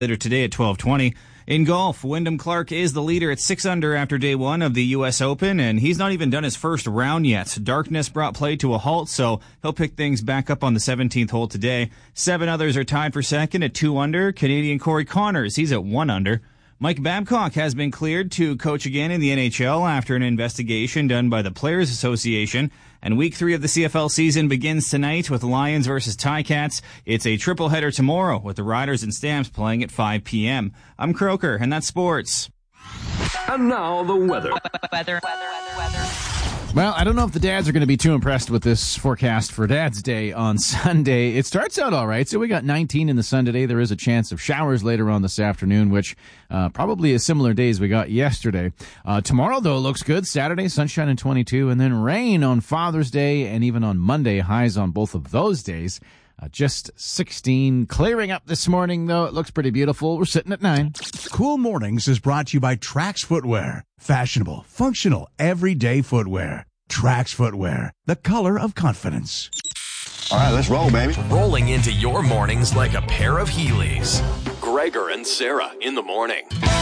Later today at 12:20. In golf, Wyndham Clark is the leader at 6 under after day one of the U.S. Open, and he's not even done his first round yet. Darkness brought play to a halt, so he'll pick things back up on the 17th hole today. 7 others are tied for second at 2 under. Canadian Corey Connors, he's at 1 under. Mike Babcock has been cleared to coach again in the NHL after an investigation done by the Players Association. And Week 3 of the CFL season begins tonight with Lions versus Ticats. It's a triple header tomorrow with the Riders and Stamps playing at 5 p.m. I'm Croker, and that's sports. And now the weather. Well, I don't know if the dads are going to be too impressed with this forecast for Dad's Day on Sunday. It starts out all right. So we got 19 in the sun today. There is a chance of showers later on this afternoon, which probably a similar day as we got yesterday. Tomorrow, though, looks good. Saturday, sunshine and 22, and then rain on Father's Day and even on Monday. Highs on both of those days. Just 16. Clearing up this morning, though. It looks pretty beautiful. We're sitting at 9. Cool Mornings is brought to you by Trax Footwear. Fashionable, functional, everyday footwear. Trax Footwear, the color of confidence. All right, let's roll, baby. Rolling into your mornings like a pair of Heelys. Gregor and Sarah in the morning.